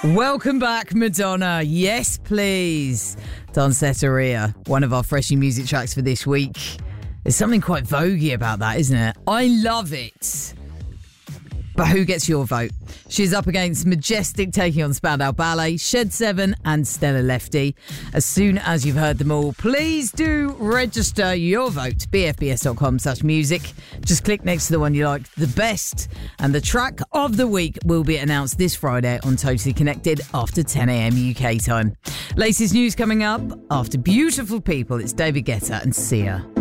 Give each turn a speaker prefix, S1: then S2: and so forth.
S1: Welcome back, Madonna. Yes, please. Danceteria, one of our Freshie music tracks for this week. There's something quite voguey about that, isn't it? I love it. But who gets your vote? She's up against Majestic taking on Spandau Ballet, Shed 7 and Stella Lefty. As soon as you've heard them all, please do register your vote. bfbs.com/music. Just click next to the one you like the best. And the track of the week will be announced this Friday on Totally Connected after 10 a.m. UK time. Latest news coming up after Beautiful People. It's David Guetta and Sia.